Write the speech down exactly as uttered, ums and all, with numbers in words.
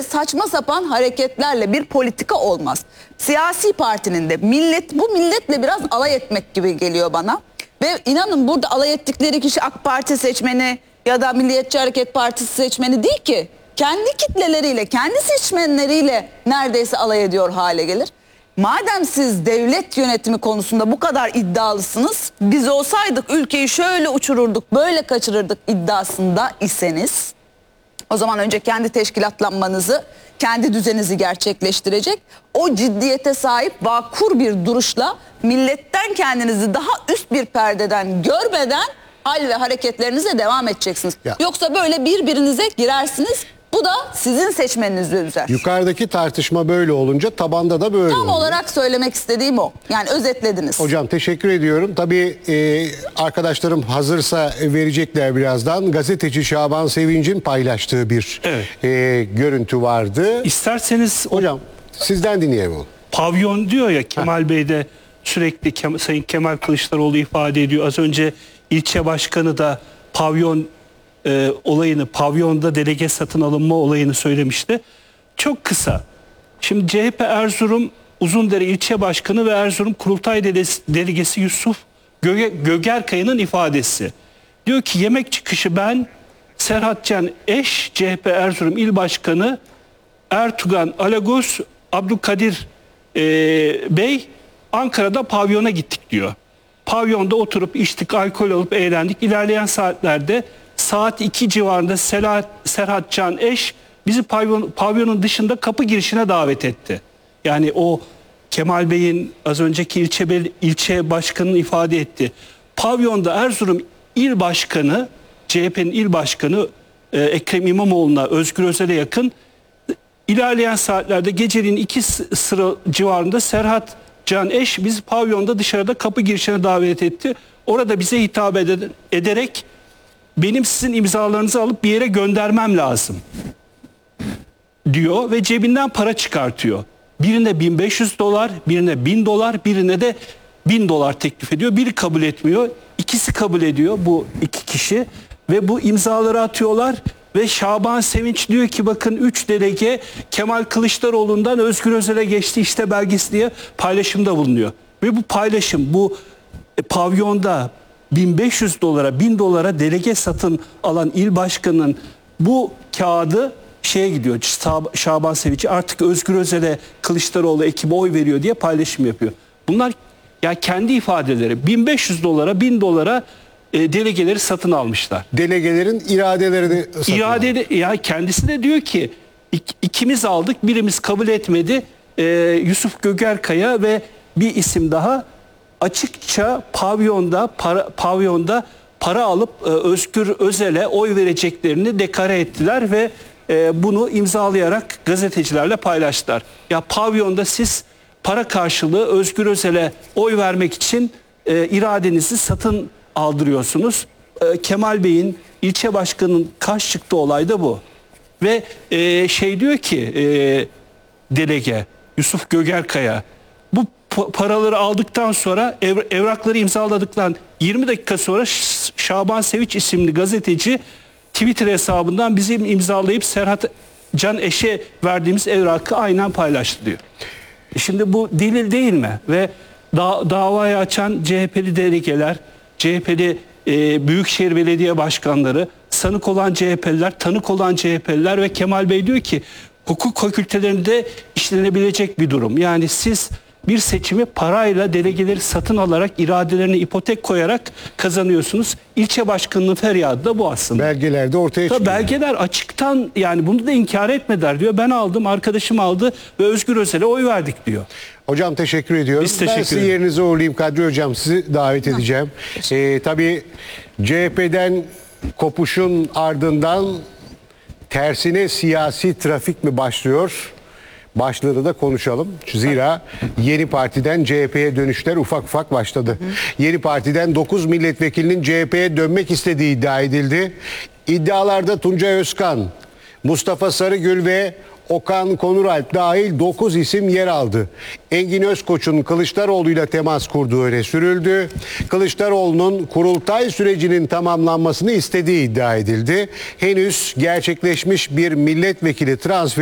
böyle saçma sapan hareketlerle bir politika olmaz. Siyasi partinin de millet, bu milletle biraz alay etmek gibi geliyor bana. Ve inanın burada alay ettikleri kişi AK Parti seçmeni ya da Milliyetçi Hareket Partisi seçmeni değil ki. Kendi kitleleriyle, kendi seçmenleriyle neredeyse alay ediyor hale gelir. Madem siz devlet yönetimi konusunda bu kadar iddialısınız, biz olsaydık ülkeyi şöyle uçururduk, böyle kaçırırdık iddiasında iseniz, o zaman önce kendi teşkilatlanmanızı, kendi düzeninizi gerçekleştirecek, o ciddiyete sahip vakur bir duruşla milletten kendinizi daha üst bir perdeden görmeden hal ve hareketlerinize devam edeceksiniz. Ya. Yoksa böyle birbirinize girersiniz. Bu da sizin seçmeninizi üzer. Yukarıdaki tartışma böyle olunca tabanda da böyle Tam oluyor. olarak söylemek istediğim o. Yani özetlediniz. Hocam teşekkür ediyorum. Tabii e, arkadaşlarım hazırsa verecekler birazdan. Gazeteci Şaban Sevinç'in paylaştığı bir evet. e, görüntü vardı. İsterseniz hocam sizden dinleyelim onu. Pavyon diyor ya, Kemal Heh. Bey de sürekli Kem Sayın Kemal Kılıçdaroğlu ifade ediyor. Az önce ilçe başkanı da pavyon e, olayını, pavyonda delege satın alınma olayını söylemişti. Çok kısa. Şimdi C H P Erzurum Uzundere ilçe başkanı ve Erzurum Kurultay delegesi Yusuf Göge Gögerkaya'nın ifadesi. Diyor ki yemek çıkışı ben, Serhat Can Eş, C H P Erzurum İl Başkanı, Ertuğan Alagöz, Abdülkadir e, Bey Ankara'da pavyona gittik diyor. Pavyonda oturup içtik, alkol alıp eğlendik. İlerleyen saatlerde saat iki civarında Serhat, Serhat Can Eş bizi pavyon, pavyonun dışında kapı girişine davet etti. Yani o Kemal Bey'in az önceki ilçe, ilçe başkanının ifade etti. Pavyonda Erzurum İl Başkanı, C H P'nin il başkanı e, Ekrem İmamoğlu'na, Özgür Özel'e yakın, ilerleyen saatlerde gecenin iki sıra civarında Serhat Can Eş bizi pavyonda dışarıda kapı girişine davet etti. Orada bize hitap ed ederek benim sizin imzalarınızı alıp bir yere göndermem lazım diyor ve cebinden para çıkartıyor. Birine bin beş yüz dolar, birine bin dolar, birine de bin dolar teklif ediyor. Biri kabul etmiyor, ikisi kabul ediyor, bu iki kişi, ve bu imzaları atıyorlar. Ve Şaban Sevinç diyor ki bakın üç delege Kemal Kılıçdaroğlu'ndan Özgür Özel'e geçti işte belgesi diye paylaşımda bulunuyor. Ve bu paylaşım, bu e, pavyonda bin beş yüz dolara, bin dolara delege satın alan il başkanının bu kağıdı şeye gidiyor, Şaban Sevinç'e, artık Özgür Özel'e Kılıçdaroğlu ekibi oy veriyor diye paylaşım yapıyor. Bunlar ya kendi ifadeleri, bin beş yüz dolara, bin dolara E, delegeleri satın almışlar. Delegelerin iradelerini satın İrade de, ya kendisi de diyor ki ik, ikimiz aldık, birimiz kabul etmedi. E, Yusuf Gögerkaya ve bir isim daha açıkça pavyonda para, pavyonda para alıp e, Özgür Özel'e oy vereceklerini deklare ettiler ve e, bunu imzalayarak gazetecilerle paylaştılar. Ya pavyonda siz para karşılığı Özgür Özel'e oy vermek için e, iradenizi satın aldırıyorsunuz. E, Kemal Bey'in, ilçe başkanının karşı çıktığı olay da bu. Ve e, şey diyor ki e, delege Yusuf Gögerkaya, bu paraları aldıktan sonra ev, evrakları imzaladıktan yirmi dakika sonra Şaban Sevinç isimli gazeteci Twitter hesabından bizim imzalayıp Serhat Can Eş'e verdiğimiz evrakı aynen paylaştı diyor. Şimdi bu delil değil mi? Ve da, davayı açan C H P'li delegeler, C H P'li e, Büyükşehir Belediye Başkanları, sanık olan C H P'liler, tanık olan C H P'liler ve Kemal Bey diyor ki hukuk fakültelerinde işlenebilecek bir durum. Yani siz bir seçimi parayla delegeleri satın alarak, iradelerini ipotek koyarak kazanıyorsunuz. İlçe başkanının feryadı da bu aslında. Belgelerde ortaya çıkıyor. Belgeler açıktan, yani bunu da inkar etmediler diyor. Ben aldım, arkadaşım aldı ve Özgür Özel'e oy verdik diyor. Hocam teşekkür ediyorum. Biz teşekkür ben sizi yerinize uğurlayayım. Kadri Hocam sizi davet edeceğim. Ee, tabii C H P'den kopuşun ardından tersine siyasi trafik mi başlıyor? Başları da konuşalım. Zira Yeni Parti'den C H P'ye dönüşler ufak ufak başladı. Hı. Yeni Parti'den dokuz milletvekilinin C H P'ye dönmek istediği iddia edildi. İddialarda Tuncay Özkan, Mustafa Sarıgül ve Okan Konuralp dahil dokuz isim yer aldı. Engin Özkoç'un Kılıçdaroğlu'yla temas kurduğu öne sürüldü. Kılıçdaroğlu'nun kurultay sürecinin tamamlanmasını istediği iddia edildi. Henüz gerçekleşmiş bir milletvekili transferi